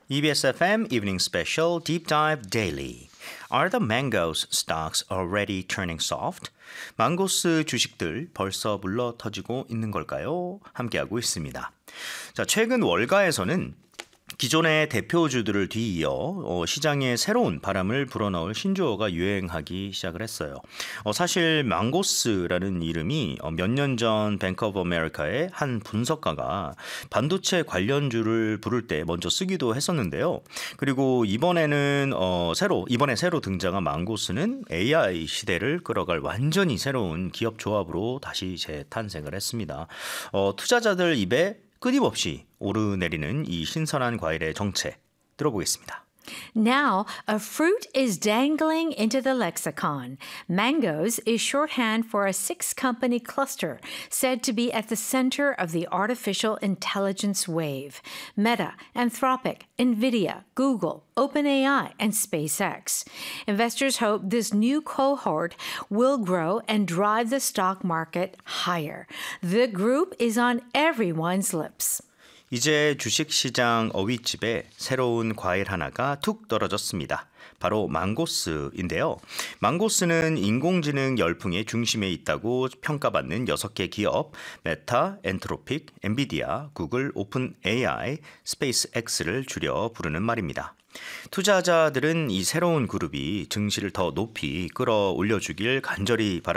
EBS FM Evening Special Deep Dive Daily. Are the mangoes stocks already turning soft? 망고스 주식들 벌써 물러 터지고 있는 걸까요? 함께하고 있습니다. 자, 최근 월가에서는 기존의 대표주들을 뒤이어 시장에 새로운 바람을 불어넣을 신조어가 유행하기 시작을 했어요. 사실 망고스라는 이름이 몇 년 전 뱅크 오브 아메리카의 한 분석가가 반도체 관련주를 부를 때 먼저 쓰기도 했었는데요. 그리고 이번에 새로 등장한 망고스는 AI 시대를 끌어갈 완전히 새로운 기업 조합으로 다시 재탄생을 했습니다. 투자자들 입에 끊임없이 오르내리는 이 신선한 과일의 정체 들어보겠습니다. Now, a fruit is dangling into the lexicon. Mangoes is shorthand for a six-company cluster said to be at the center of the artificial intelligence wave. Meta, Anthropic, NVIDIA, Google, OpenAI, and SpaceX. Investors hope this new cohort will grow and drive the stock market higher. The group is on everyone's lips. 이제 주식시장 어윗집에 새로운 과일 하나가 툭 떨어졌습니다. 바로 망고스인데요. 망고스는 인공지능 열풍의 중심에 있다고 평가받는 6개 기업, 메타, 엔트로픽, 엔비디아, 구글, 오픈 AI, 스페이스X를 줄여 부르는 말입니다. 투자자들은 이 새로운 그룹이 증시를 더 높이 끌어올려주길 간절히 바랍니다.